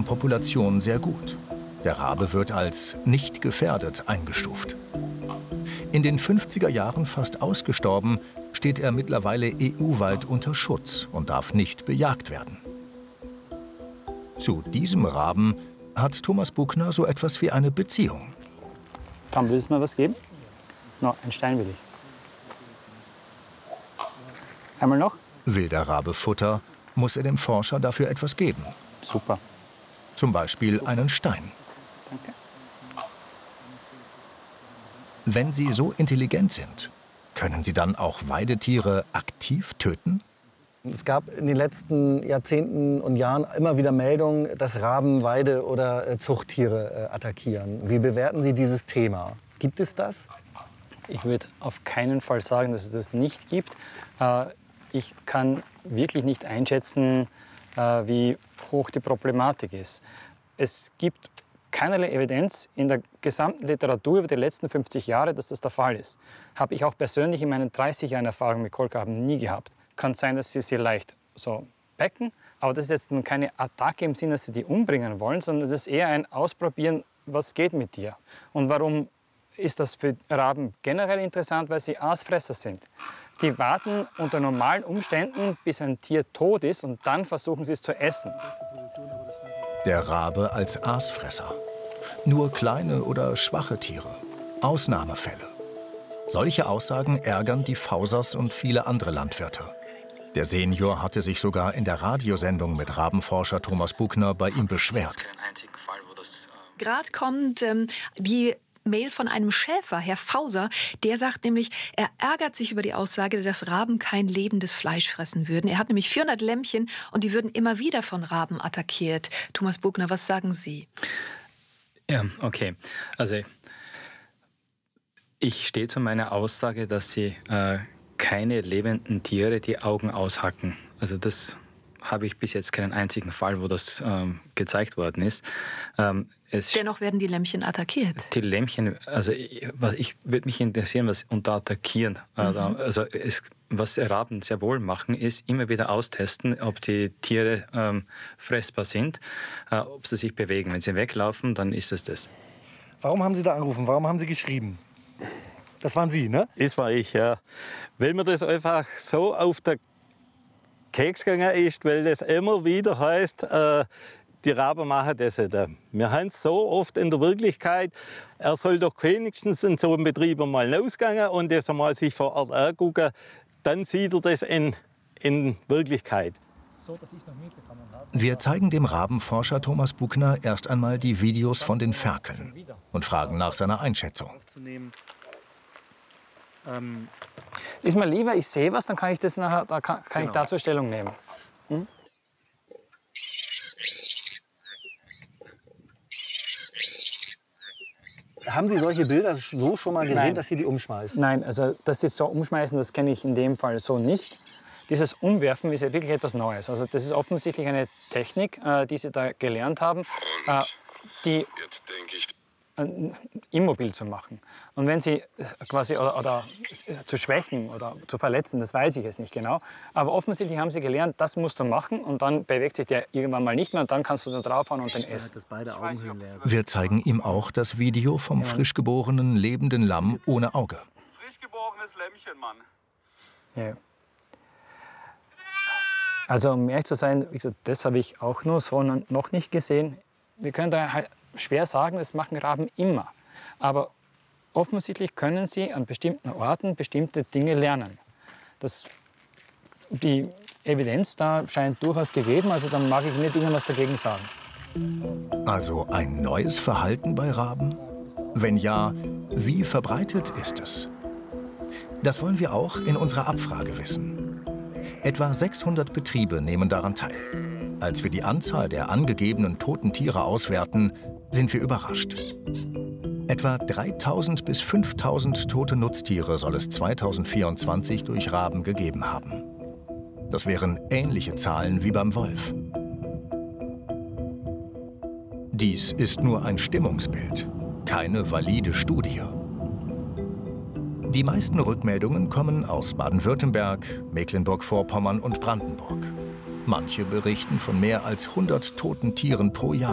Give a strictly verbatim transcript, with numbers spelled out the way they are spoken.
Rabenpopulation sehr gut. Der Rabe wird als nicht gefährdet eingestuft. In den fünfziger Jahren fast ausgestorben, steht er mittlerweile E U-weit unter Schutz und darf nicht bejagt werden. Zu diesem Raben hat Thomas Buckner so etwas wie eine Beziehung. Tom, willst du mir was geben? No, einen Stein will ich. Einmal noch? Will der Rabe Futter, muss er dem Forscher dafür etwas geben. Super. Zum Beispiel einen Stein. Danke. Wenn sie so intelligent sind, können sie dann auch Weidetiere aktiv töten? Es gab in den letzten Jahrzehnten und Jahren immer wieder Meldungen, dass Raben Weide- oder Zuchttiere attackieren. Wie bewerten Sie dieses Thema? Gibt es das? Ich würde auf keinen Fall sagen, dass es das nicht gibt. Ich kann wirklich nicht einschätzen, wie hoch die Problematik ist. Es gibt keinerlei Evidenz in der gesamten Literatur über die letzten fünfzig Jahre, dass das der Fall ist. Habe ich auch persönlich in meinen dreißig Jahren Erfahrung mit Kolkraben nie gehabt. Kann sein, dass sie sie leicht so becken, aber das ist jetzt keine Attacke im Sinne, dass sie die umbringen wollen, sondern es ist eher ein Ausprobieren, was geht mit dir. Und warum ist das für Raben generell interessant? Weil sie Aasfresser sind. Die warten unter normalen Umständen, bis ein Tier tot ist, und dann versuchen sie es zu essen. Der Rabe als Aasfresser. Nur kleine oder schwache Tiere. Ausnahmefälle. Solche Aussagen ärgern die Fausers und viele andere Landwirte. Der Senior hatte sich sogar in der Radiosendung mit Rabenforscher Thomas Buckner bei ihm beschwert. Gerade kommt ähm, die Mail von einem Schäfer, Herr Fauser, der sagt nämlich, er ärgert sich über die Aussage, dass Raben kein lebendes Fleisch fressen würden. Er hat nämlich vierhundert Lämmchen und die würden immer wieder von Raben attackiert. Thomas Buckner, was sagen Sie? Ja, okay. Also ich stehe zu meiner Aussage, dass sie äh, keine lebenden Tiere die Augen aushacken. Also das habe ich bis jetzt keinen einzigen Fall, wo das ähm, gezeigt worden ist. Ähm, es Dennoch werden die Lämmchen attackiert. Die Lämmchen, also ich, was ich würde mich interessieren, was unter attackieren. Mhm. Also es, was Raben sehr wohl machen, ist immer wieder austesten, ob die Tiere ähm, fressbar sind, äh, ob sie sich bewegen. Wenn sie weglaufen, dann ist es das. Warum haben Sie da angerufen? Warum haben Sie geschrieben? Das waren Sie, ne? Das war ich, ja. Weil mir das einfach so auf der Keks gegangen ist, weil das immer wieder heißt, äh, die Raben machen das nicht. Wir haben es so oft in der Wirklichkeit, er soll doch wenigstens in so einem Betrieb mal rausgehen und das einmal sich vor Ort angucken, dann sieht er das in, in Wirklichkeit. Wir zeigen dem Rabenforscher Thomas Buckner erst einmal die Videos von den Ferkeln und fragen nach seiner Einschätzung. Ähm ist mir lieber, ich sehe was, dann kann ich das nachher, da kann, kann genau. ich dazu Stellung nehmen. Hm? Haben Sie solche Bilder so schon mal gesehen, Nein. dass Sie die umschmeißen? Nein, also das ist so umschmeißen, das kenne ich in dem Fall so nicht. Dieses Umwerfen ist ja wirklich etwas Neues. Also das ist offensichtlich eine Technik, äh, die Sie da gelernt haben, äh, die Jetzt denke ich. immobil zu machen. Und wenn sie quasi, oder, oder zu schwächen oder zu verletzen, das weiß ich jetzt nicht genau. Aber offensichtlich haben sie gelernt, das musst du machen und dann bewegt sich der irgendwann mal nicht mehr und dann kannst du da draufhauen und den essen. Wir zeigen ihm auch das Video vom ja. frisch geborenen lebenden Lamm ohne Auge. Frisch geborenes Lämmchen, Mann. Ja. Also um ehrlich zu sein, wie gesagt, das habe ich auch nur so noch nicht gesehen. Wir können da halt schwer sagen, das machen Raben immer. Aber offensichtlich können sie an bestimmten Orten bestimmte Dinge lernen. Das, die Evidenz da scheint durchaus gegeben, also dann mag ich nicht irgendwas dagegen sagen. Also ein neues Verhalten bei Raben? Wenn ja, wie verbreitet ist es? Das wollen wir auch in unserer Abfrage wissen. Etwa sechshundert Betriebe nehmen daran teil. Als wir die Anzahl der angegebenen toten Tiere auswerten, sind wir überrascht. Etwa dreitausend bis fünftausend tote Nutztiere soll es zweitausendvierundzwanzig durch Raben gegeben haben. Das wären ähnliche Zahlen wie beim Wolf. Dies ist nur ein Stimmungsbild, keine valide Studie. Die meisten Rückmeldungen kommen aus Baden-Württemberg, Mecklenburg-Vorpommern und Brandenburg. Manche berichten von mehr als hundert toten Tieren pro Jahr.